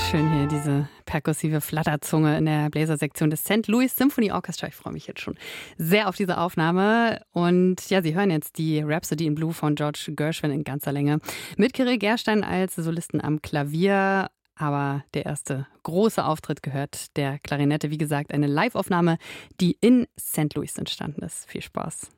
Schön hier, diese perkussive Flatterzunge in der Bläsersektion des St. Louis Symphony Orchestra. Ich freue mich jetzt schon sehr auf diese Aufnahme. Und ja, Sie hören jetzt die Rhapsody in Blue von George Gershwin in ganzer Länge. Mit Kyrill Gerstein als Solisten am Klavier. Aber der erste große Auftritt gehört der Klarinette. Wie gesagt, eine Live-Aufnahme, die in St. Louis entstanden ist. Viel Spaß.